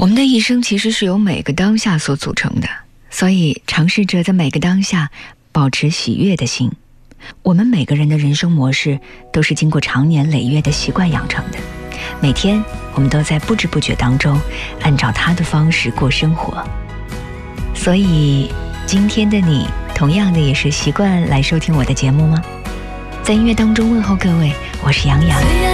我们的一生其实是由每个当下所组成的，所以尝试着在每个当下保持喜悦的心。我们每个人的人生模式都是经过长年累月的习惯养成的，每天我们都在不知不觉当中按照他的方式过生活。所以今天的你同样的也是习惯来收听我的节目吗？在音乐当中问候各位，我是杨洋。